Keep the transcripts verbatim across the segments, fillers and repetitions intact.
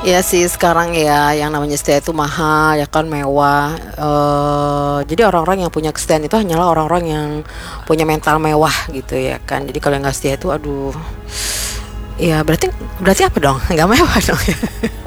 Iya sih sekarang ya yang namanya setia itu mahal ya kan mewah. Eh jadi orang-orang yang punya kesetiaan itu hanyalah orang-orang yang punya mental mewah gitu ya kan. Jadi kalau yang nggak setia itu aduh. Ya berarti berarti apa dong? Nggak mewah dong ya.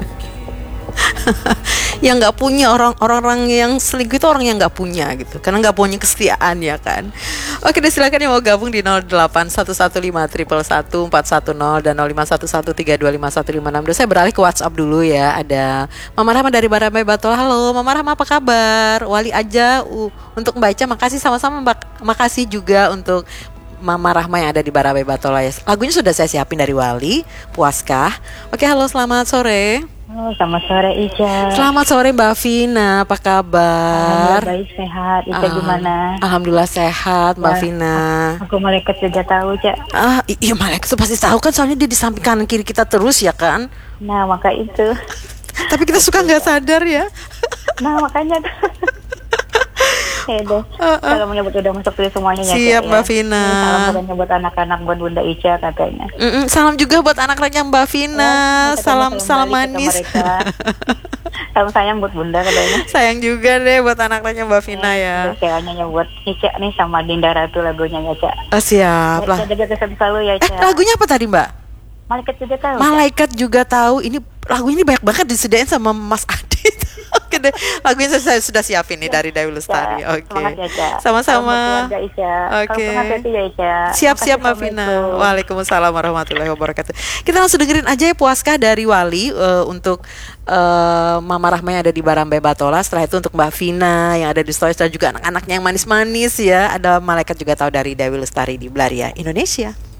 Yang nggak punya orang orang-orang yang selingkuh itu orang yang nggak punya gitu karena nggak punya kesetiaan ya kan. Oke deh silakan yang mau gabung di nol delapan satu satu lima satu satu empat satu nol dan nol lima satu satu tiga dua lima satu lima enam dua. Saya beralih ke WhatsApp dulu ya. Ada Mama Rahma dari Baramai Batola. Halo Mama Rahma, apa kabar? Wali aja uh, untuk membaca, makasih sama-sama Mbak. Makasih juga untuk Mama Rahma yang ada di Baramai Batola ya. Lagunya sudah saya siapin dari Wali. Puaskah? Oke, halo selamat sore. Oh, selamat sore Ica. Selamat sore Mbak Vina, apa kabar? Alhamdulillah baik, sehat. Ica Ah, gimana? Alhamdulillah sehat Mbak Ya, Vina. Aku malaikat juga tahu, Cak. Ah, i- iya malaikat itu pasti tahu kan, soalnya dia di samping kanan kiri kita terus ya kan. Nah, maka itu. Tapi kita suka nggak sadar ya. Nah, makanya tuh. Ya deh. Ah, ah. Kalau menyebut udah masuk dulu semuanya ya, Siap Cak, Mbak ya. Vina. Ini salam buat buat anak-anak buat Bunda Ica katanya. Mm-mm, salam juga buat anak-anaknya Mbak Vina. Ya, kita Salam salam salam balik ke manis. mereka. Salam sayang buat Bunda katanya. Sayang juga deh buat anak-anaknya Mbak Vina ya. Terus kayaknya buat Ica nih sama Dinda Ratu lagunya ya, Cak. Ah, siap lah. Kita jaga kesehatan selalu ya, Eh, Cak. lagunya apa tadi Mbak? Malaikat juga tahu. Cak. Malaikat juga tahu. Ini lagu ini banyak banget disediain sama Mas Adit. Oke deh, lagunya saya, saya sudah siapin nih dari Dewi Lestari. Cak, Oke. semangat ya, Cak. Sama-sama. Salam buat keluarga Ica. Oke. Salam hati ya, Ica. Siap-siap Mbak Makasih, Vina. Assalamualaikum. Waalaikumsalam warahmatullahi wabarakatuh. Kita langsung dengerin aja ya Puaskah dari Wali eh, untuk eh, Mama Rahma yang ada di Barambai Batola. Setelah itu untuk Mbak Vina yang ada di Stories dan juga anak-anaknya yang manis-manis ya. Ada Malaikat juga tahu dari Dewi Lestari di Blaria Indonesia.